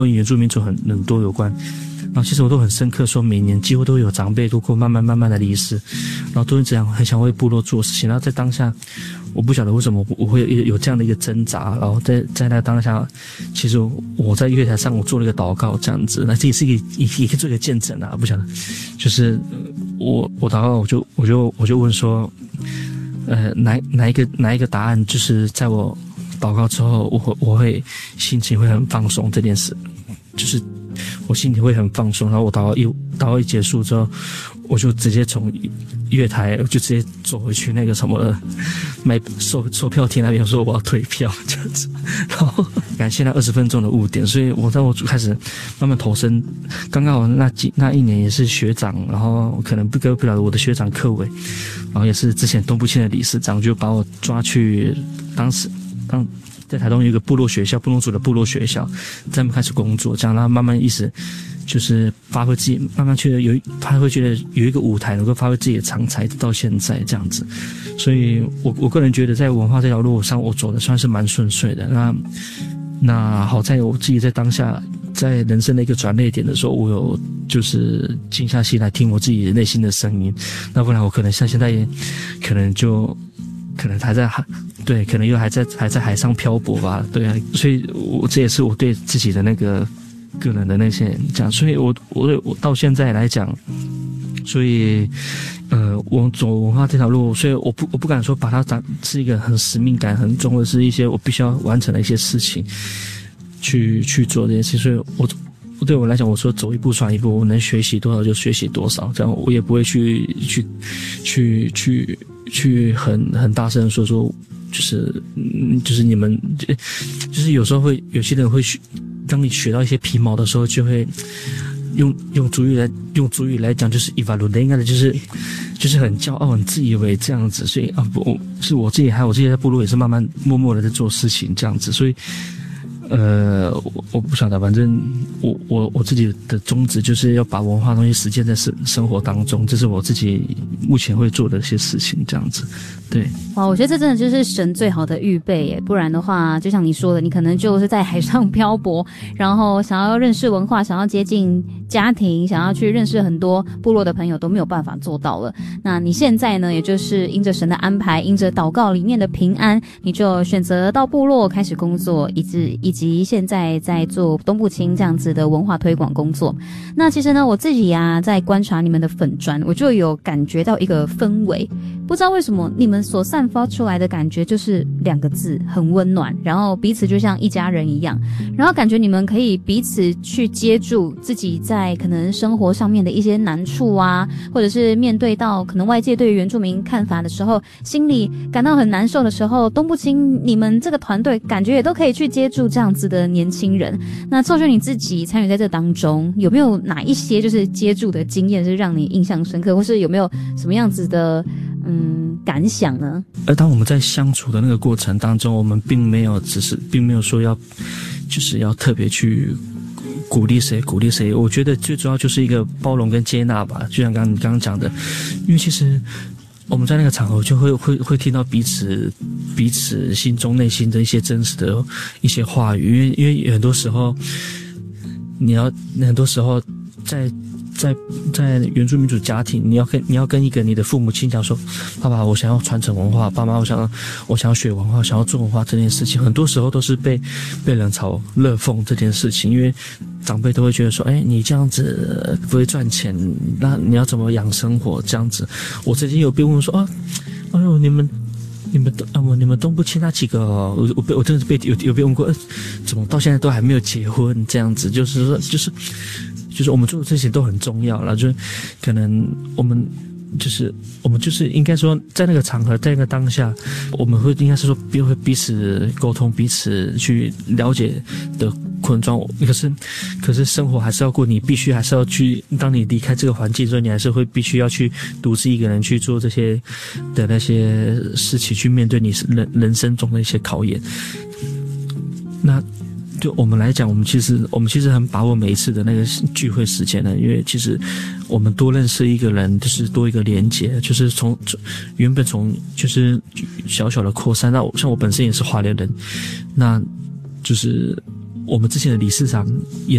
跟原住民族很多有关。然后其实我都很深刻，说每年几乎都有长辈都会慢慢的离世，然后都是这样很想为部落做事情。然后在当下，我不晓得为什么我会有这样的一个挣扎。然后在那个当下，其实我在月台上我做了一个祷告，这样子，那这也是也可以做一个见证啊。不晓得，就是我祷告，我就问说，哪一个答案，就是在我祷告之后，我会心情会很放松这件事，就是我心情会很放松。然后我祷告一结束之后，我就直接从月台就直接走回去那个什么买售票厅那边，说我要退票这样子。然后感谢那20分钟的误点，所以我开始慢慢投身。刚刚好那一年也是学长，然后可能不了的我的学长柯伟，然后也是之前东部县的理事长，就把我抓去在台东有一个部落族的部落学校，在那边开始工作，这样，然后慢慢意思就是发挥自己，慢慢他会觉得有一个舞台能够发挥自己的长才，到现在这样子。所以我个人觉得在文化这条路上我走的算是蛮顺遂的。那好在我自己在当下在人生的一个转捩点的时候，我有就是静下心来听我自己内心的声音，那不然我可能像现在也可能还在对，可能又还在海上漂泊吧，对啊，所以这也是我对自己的那个个人的那些讲，所以我到现在来讲，所以我走文化这条路，所以我不敢说把它是一个很使命感很重的，是一些我必须要完成的一些事情，去做这件事，所以对我来讲，我说走一步算一步，我能学习多少就学习多少，这样我也不会去很大声的说就是你们就是有时候有些人会当你学到一些皮毛的时候，就会用族语来讲，就是 evaluate， 就是很骄傲很自以为这样子，所以是我自己在部落也是慢慢默默的在做事情这样子，所以我不晓得，反正我自己的宗旨就是要把文化东西实践在生活当中，这是我自己目前会做的一些事情，这样子。对， 哇，我觉得这真的就是神最好的预备耶，不然的话，就像你说的，你可能就是在海上漂泊，然后想要认识文化，想要接近家庭，想要去认识很多部落的朋友都没有办法做到了。那你现在呢，也就是因着神的安排，因着祷告里面的平安，你就选择到部落开始工作，以及现在在做东部青这样子的文化推广工作。那其实呢，我自己在观察你们的粉专，我就有感觉到一个氛围，不知道为什么你们所散发出来的感觉就是2个字，很温暖，然后彼此就像一家人一样，然后感觉你们可以彼此去接住自己在可能生活上面的一些难处啊，或者是面对到可能外界对于原住民看法的时候，心里感到很难受的时候，东部青你们这个团队感觉也都可以去接住这样子的年轻人。那凑秀你自己参与在这当中，有没有哪一些就是接住的经验是让你印象深刻，或是有没有什么样子的感想呢？ 而当我们在相处的那个过程当中，我们并没有说要特别去鼓励谁，我觉得最主要就是一个包容跟接纳吧，就像你刚刚讲的，因为其实我们在那个场合就会听到彼此心中内心的一些真实的一些话语，因为很多时候在原住民族家庭，你要跟一个你的父母亲讲说，爸爸，我想要传承文化，爸妈，我想要学文化，想要做文化这件事情，很多时候都是被冷嘲热讽这件事情，因为长辈都会觉得说，你这样子不会赚钱，那你要怎么养生活这样子。我曾经有被问说，哎呦，你们东部青那几个我真的是有被问过，怎么到现在都还没有结婚这样子，就是我们做的这些都很重要了，就是可能我们就是应该说在那个场合，在那个当下，我们应该是说会彼此沟通，彼此去了解的困状。可是生活还是要过，你必须还是要去。当你离开这个环境之后，你还是会必须要去独自一个人去做这些的那些事情，去面对你人生中的一些考验。那对我们来讲，我们其实很把握每一次的那个聚会时间的，因为其实我们多认识一个人，就是多一个连结，就是原本从就是小小的扩散到像我本身也是花莲人，那就是我们之前的理事长也